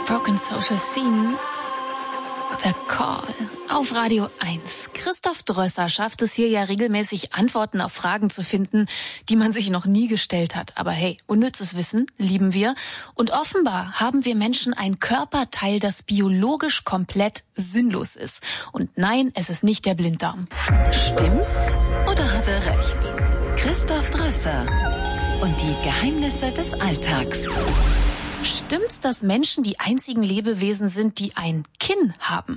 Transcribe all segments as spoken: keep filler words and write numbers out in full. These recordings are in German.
Broken Social Scene. The Call auf Radio eins. Christoph Drösser schafft es hier ja regelmäßig, Antworten auf Fragen zu finden, die man sich noch nie gestellt hat. Aber hey, unnützes Wissen lieben wir. Und offenbar haben wir Menschen ein Körperteil, das biologisch komplett sinnlos ist. Und nein, es ist nicht der Blinddarm. Stimmt's oder hat er recht? Christoph Drösser und die Geheimnisse des Alltags. Stimmt's, dass Menschen die einzigen Lebewesen sind, die ein Kinn haben?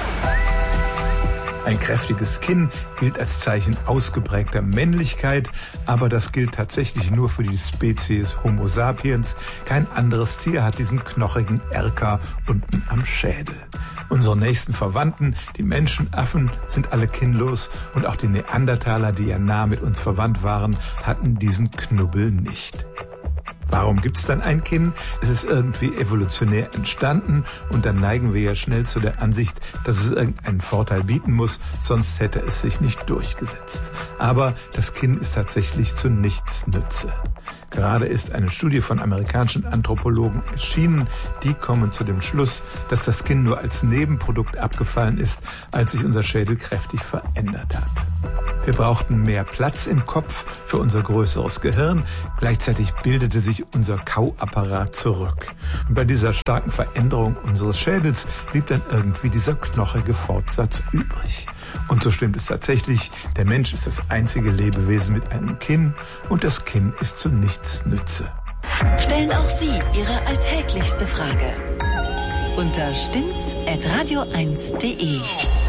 Ein kräftiges Kinn gilt als Zeichen ausgeprägter Männlichkeit, aber das gilt tatsächlich nur für die Spezies Homo sapiens. Kein anderes Tier hat diesen knochigen Erker unten am Schädel. Unsere nächsten Verwandten, die Menschenaffen, sind alle kinnlos und auch die Neandertaler, die ja nah mit uns verwandt waren, hatten diesen Knubbel nicht. Warum gibt's dann ein Kinn? Es ist irgendwie evolutionär entstanden und dann neigen wir ja schnell zu der Ansicht, dass es irgendeinen Vorteil bieten muss, sonst hätte es sich nicht durchgesetzt. Aber das Kinn ist tatsächlich zu nichts Nütze. Gerade ist eine Studie von amerikanischen Anthropologen erschienen, die kommen zu dem Schluss, dass das Kinn nur als Nebenprodukt abgefallen ist, als sich unser Schädel kräftig verändert hat. Wir brauchten mehr Platz im Kopf für unser größeres Gehirn. Gleichzeitig bildete sich unser Kauapparat zurück. Und bei dieser starken Veränderung unseres Schädels blieb dann irgendwie dieser knochige Fortsatz übrig. Und so stimmt es tatsächlich, der Mensch ist das einzige Lebewesen mit einem Kinn und das Kinn ist zu nichts Nütze. Stellen auch Sie Ihre alltäglichste Frage unter stimmts at radio eins punkt de.